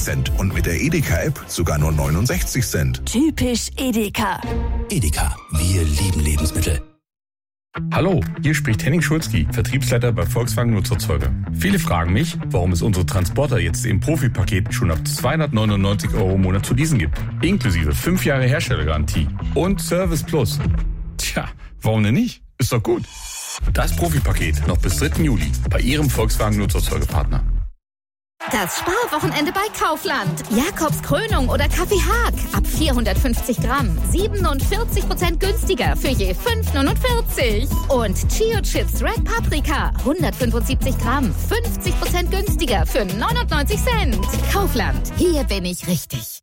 Cent und mit der Edeka-App sogar nur 69 Cent. Typisch Edeka. Edeka, wir lieben Lebensmittel. Hallo, hier spricht Henning Schulzki, Vertriebsleiter bei Volkswagen Nutzerzeuger. Viele fragen mich, warum es unsere Transporter jetzt im Profi-Paket schon ab 299 € im Monat zu leasen gibt. Inklusive 5 Jahre Herstellergarantie und Service Plus. Tja, warum denn nicht? Ist doch gut. Das Profi-Paket noch bis 3. Juli bei Ihrem Volkswagen Nutzerzeugerpartner. Das Sparwochenende bei Kaufland. Jakobs Krönung oder Kaffee Haag. Ab 450 Gramm. 47% günstiger für je 5,49. Und Chio Chips Red Paprika. 175 Gramm. 50% günstiger für 99 Cent. Kaufland. Hier bin ich richtig.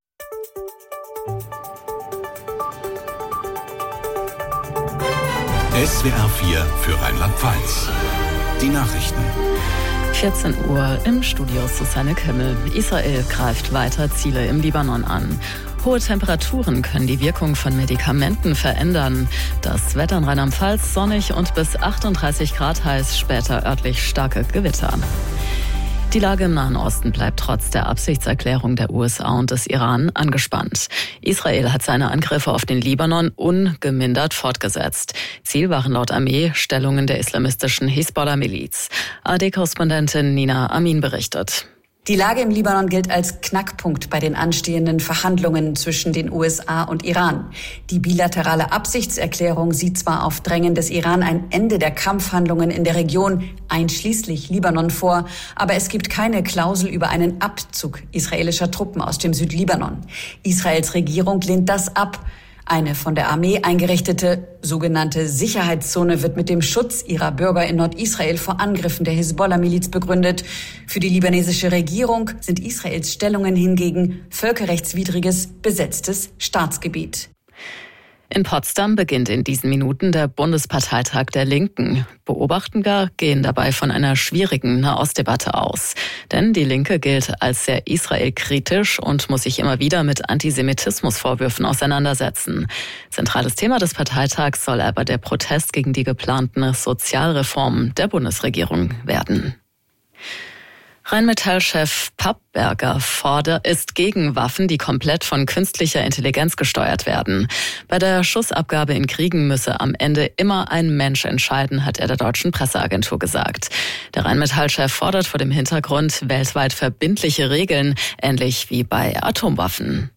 SWR 4 für Rheinland-Pfalz. Die Nachrichten. 14 Uhr im Studio Susanne Kimmel. Israel greift weiter Ziele im Libanon an. Hohe Temperaturen können die Wirkung von Medikamenten verändern. Das Wetter in Rheinland-Pfalz sonnig und bis 38 Grad heiß, später örtlich starke Gewitter. Die Lage im Nahen Osten bleibt trotz der Absichtserklärung der USA und des Iran angespannt. Israel hat seine Angriffe auf den Libanon ungemindert fortgesetzt. Ziel waren laut Armee Stellungen der islamistischen Hisbollah-Miliz. ARD-Korrespondentin Nina Amin berichtet. Die Lage im Libanon gilt als Knackpunkt bei den anstehenden Verhandlungen zwischen den USA und Iran. Die bilaterale Absichtserklärung sieht zwar auf Drängen des Iran ein Ende der Kampfhandlungen in der Region, einschließlich Libanon, vor, aber es gibt keine Klausel über einen Abzug israelischer Truppen aus dem Südlibanon. Israels Regierung lehnt das ab. Eine von der Armee eingerichtete sogenannte Sicherheitszone wird mit dem Schutz ihrer Bürger in Nordisrael vor Angriffen der Hisbollah-Miliz begründet. Für die libanesische Regierung sind Israels Stellungen hingegen völkerrechtswidriges, besetztes Staatsgebiet. In Potsdam beginnt in diesen Minuten der Bundesparteitag der Linken. Beobachter gehen dabei von einer schwierigen Nahostdebatte aus. Denn die Linke gilt als sehr israelkritisch und muss sich immer wieder mit Antisemitismusvorwürfen auseinandersetzen. Zentrales Thema des Parteitags soll aber der Protest gegen die geplanten Sozialreformen der Bundesregierung werden. Rheinmetall-Chef Pappberger ist gegen Waffen, die komplett von künstlicher Intelligenz gesteuert werden. Bei der Schussabgabe in Kriegen müsse am Ende immer ein Mensch entscheiden, hat er der deutschen Presseagentur gesagt. Der Rheinmetall-Chef fordert vor dem Hintergrund weltweit verbindliche Regeln, ähnlich wie bei Atomwaffen.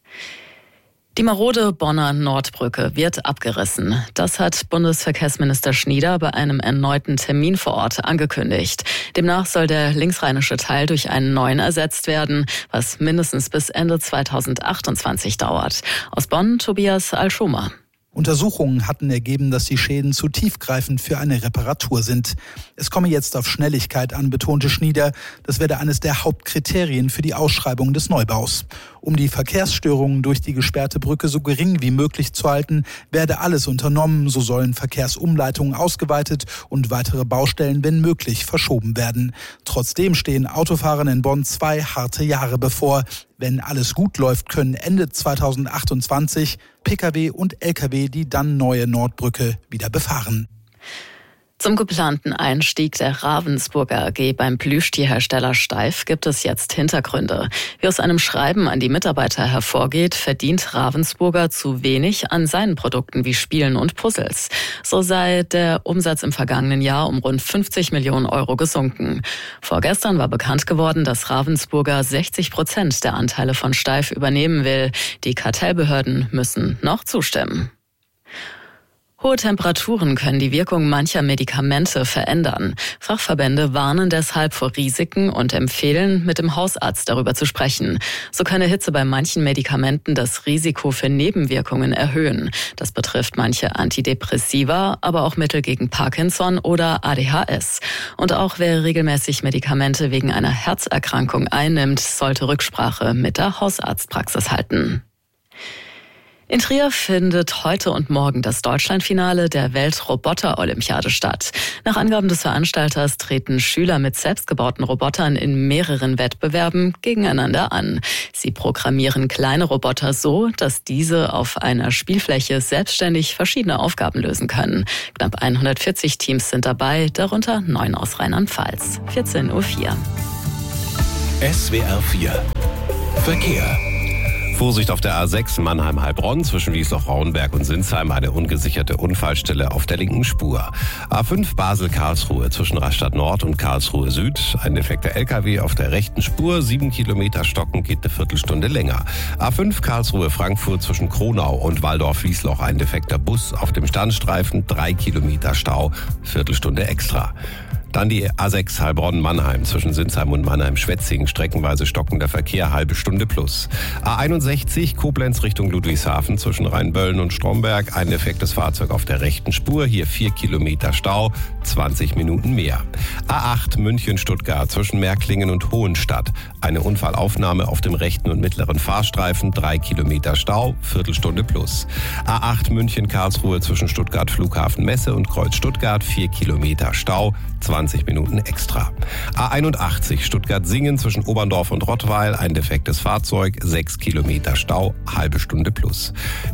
Die marode Bonner Nordbrücke wird abgerissen. Das hat Bundesverkehrsminister Schnieder bei einem erneuten Termin vor Ort angekündigt. Demnach soll der linksrheinische Teil durch einen neuen ersetzt werden, was mindestens bis Ende 2028 dauert. Aus Bonn, Tobias Alschumer. Untersuchungen hatten ergeben, dass die Schäden zu tiefgreifend für eine Reparatur sind. Es komme jetzt auf Schnelligkeit an, betonte Schnieder. Das werde eines der Hauptkriterien für die Ausschreibung des Neubaus. Um die Verkehrsstörungen durch die gesperrte Brücke so gering wie möglich zu halten, werde alles unternommen. So sollen Verkehrsumleitungen ausgeweitet und weitere Baustellen, wenn möglich, verschoben werden. Trotzdem stehen Autofahrern in Bonn 2 harte Jahre bevor. Wenn alles gut läuft, können Ende 2028 Pkw und Lkw die dann neue Nordbrücke wieder befahren. Zum geplanten Einstieg der Ravensburger AG beim Plüschtierhersteller Steiff gibt es jetzt Hintergründe. Wie aus einem Schreiben an die Mitarbeiter hervorgeht, verdient Ravensburger zu wenig an seinen Produkten wie Spielen und Puzzles. So sei der Umsatz im vergangenen Jahr um rund 50 Millionen € gesunken. Vorgestern war bekannt geworden, dass Ravensburger 60% der Anteile von Steiff übernehmen will. Die Kartellbehörden müssen noch zustimmen. Hohe Temperaturen können die Wirkung mancher Medikamente verändern. Fachverbände warnen deshalb vor Risiken und empfehlen, mit dem Hausarzt darüber zu sprechen. So könne Hitze bei manchen Medikamenten das Risiko für Nebenwirkungen erhöhen. Das betrifft manche Antidepressiva, aber auch Mittel gegen Parkinson oder ADHS. Und auch wer regelmäßig Medikamente wegen einer Herzerkrankung einnimmt, sollte Rücksprache mit der Hausarztpraxis halten. In Trier findet heute und morgen das Deutschlandfinale der Weltroboter-Olympiade statt. Nach Angaben des Veranstalters treten Schüler mit selbstgebauten Robotern in mehreren Wettbewerben gegeneinander an. Sie programmieren kleine Roboter so, dass diese auf einer Spielfläche selbstständig verschiedene Aufgaben lösen können. Knapp 140 Teams sind dabei, darunter 9 aus Rheinland-Pfalz. 14:04 Uhr. SWR 4 Verkehr. Vorsicht auf der A6 Mannheim-Heilbronn zwischen Wiesloch-Rauenberg und Sinsheim, eine ungesicherte Unfallstelle auf der linken Spur. A5 Basel-Karlsruhe zwischen Rastatt Nord und Karlsruhe Süd, ein defekter LKW auf der rechten Spur, 7 Kilometer stocken, geht eine Viertelstunde länger. A5 Karlsruhe-Frankfurt zwischen Kronau und Walldorf-Wiesloch, ein defekter Bus auf dem Standstreifen, 3 Kilometer Stau, Viertelstunde extra. Dann die A6 Heilbronn-Mannheim zwischen Sinsheim und Mannheim-Schwetzingen, streckenweise stockender Verkehr, halbe Stunde plus. A61 Koblenz Richtung Ludwigshafen zwischen Rheinböllen und Stromberg, ein defektes Fahrzeug auf der rechten Spur, hier 4 Kilometer Stau, 20 Minuten mehr. A8 München-Stuttgart zwischen Märklingen und Hohenstadt, eine Unfallaufnahme auf dem rechten und mittleren Fahrstreifen, 3 Kilometer Stau, Viertelstunde plus. A8 München-Karlsruhe zwischen Stuttgart Flughafen Messe und Kreuz Stuttgart, 4 Kilometer Stau, 20 Minuten extra. A81 Stuttgart-Singen zwischen Oberndorf und Rottweil, ein defektes Fahrzeug, 6 Kilometer Stau, halbe Stunde plus.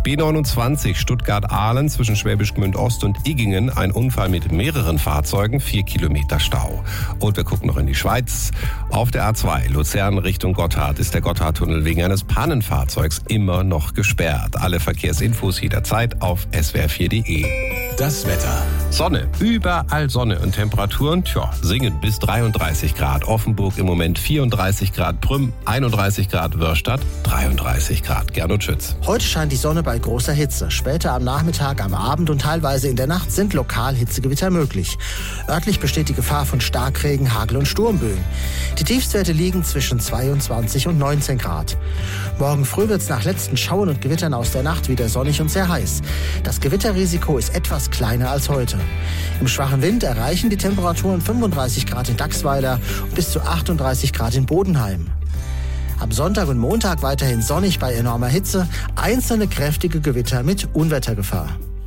B29 Stuttgart-Ahlen zwischen Schwäbisch Gmünd Ost und Iggingen, ein Unfall mit mehreren Fahrzeugen, 4 Kilometer Stau. Und wir gucken noch in die Schweiz. Auf der A2 Luzern Richtung Gotthard ist der Gotthardtunnel wegen eines Pannenfahrzeugs immer noch gesperrt. Alle Verkehrsinfos jederzeit auf swr4.de. Das Wetter. Sonne, überall Sonne und Temperaturen, Singen bis 33 Grad. Offenburg im Moment 34 Grad, Prüm 31 Grad, Wörstadt 33 Grad. Gernot Schütz. Heute scheint die Sonne bei großer Hitze. Später am Nachmittag, am Abend und teilweise in der Nacht sind lokal Hitzegewitter möglich. Örtlich besteht die Gefahr von Starkregen, Hagel und Sturmböen. Die Tiefstwerte liegen zwischen 22 und 19 Grad. Morgen früh wird es nach letzten Schauern und Gewittern aus der Nacht wieder sonnig und sehr heiß. Das Gewitterrisiko ist etwas kleiner als heute. Im schwachen Wind erreichen die Temperaturen 35 Grad in Dachsweiler und bis zu 38 Grad in Bodenheim. Am Sonntag und Montag weiterhin sonnig bei enormer Hitze, einzelne kräftige Gewitter mit Unwettergefahr.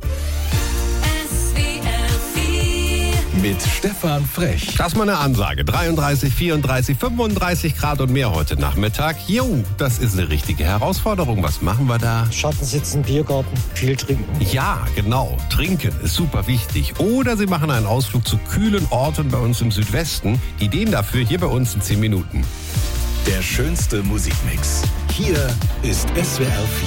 Mit Stefan Frech. Das ist mal eine Ansage. 33, 34, 35 Grad und mehr heute Nachmittag. Das ist eine richtige Herausforderung. Was machen wir da? Schatten sitzen, Biergarten, viel trinken. Ja, genau. Trinken ist super wichtig. Oder Sie machen einen Ausflug zu kühlen Orten bei uns im Südwesten. Ideen dafür hier bei uns in 10 Minuten. Der schönste Musikmix. Hier ist SWR 4.